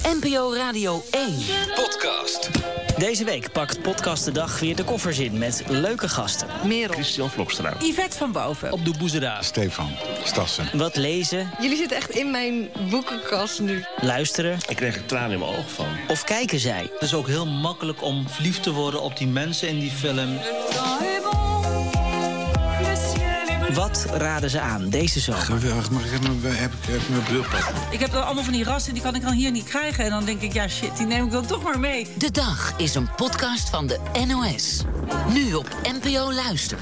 NPO Radio 1. Podcast. Deze week pakt Podcast de Dag weer de koffers in met leuke gasten. Merel. Christian Vlokstra. Yvette van Boven. Op de Boezera. Stefan Stassen. Wat lezen. Jullie zitten echt in mijn boekenkast nu. Luisteren. Ik kreeg er tranen in mijn ogen van. Of kijken zij. Het is ook heel makkelijk om verliefd te worden op die mensen in die film. Wat raden ze aan deze zomer? Geweldig, maar heb ik mijn bril pakken? Ik heb allemaal van die rassen, die kan ik dan hier niet krijgen. En dan denk ik, ja shit, die neem ik dan toch maar mee. De Dag is een podcast van de NOS. Nu op NPO Luister.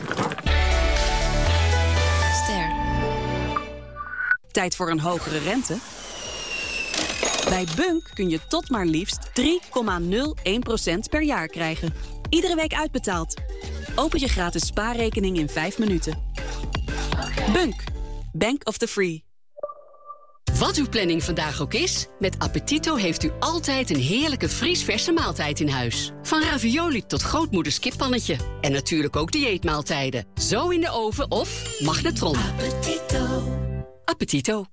Ster. Tijd voor een hogere rente? Bij Bunk kun je tot maar liefst 3,01% per jaar krijgen. Iedere week uitbetaald. Open je gratis spaarrekening in 5 minuten. Bunk. Bank of the Free. Wat uw planning vandaag ook is, met Appetito heeft u altijd een heerlijke vriesverse maaltijd in huis. Van ravioli tot grootmoeders kippannetje. En natuurlijk ook dieetmaaltijden. Zo in de oven of magnetron. Appetito. Appetito.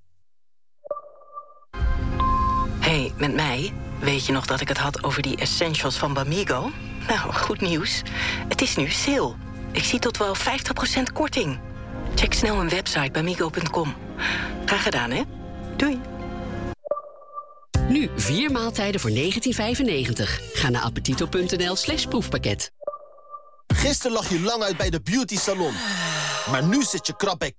Hey, met mij? Weet je nog dat ik het had over die essentials van Bamigo? Nou, goed nieuws. Het is nu sale. Ik zie tot wel 50% korting. Check snel mijn website bamigo.com. Graag gedaan, hè? Doei. Nu 4 maaltijden voor €19,95. Ga naar appetito.nl/proefpakket. Gisteren lag je lang uit bij de beauty salon. Maar nu zit je krap bij